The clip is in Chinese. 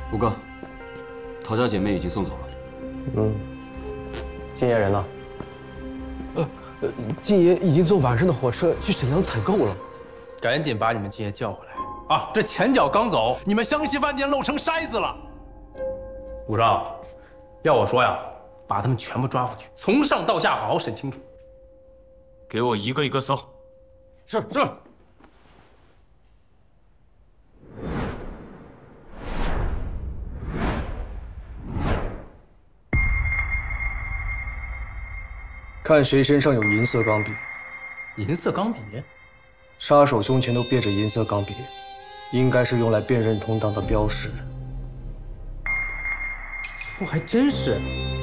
五哥，陶家姐妹已经送走了。 金爷人呢？ 金爷已经坐晚上的火车去沈阳采购了。 赶紧把你们金爷叫回来啊！这前脚刚走，你们湘西饭店漏成筛子了。武少，要我说呀，把他们全部抓回去，从上到下好好审清楚。 给我一个一个搜。 是。 看谁身上有银色钢笔。 银色钢笔， 杀手胸前都别着银色钢笔，应该是用来辨认同党的标识。 不，还真是。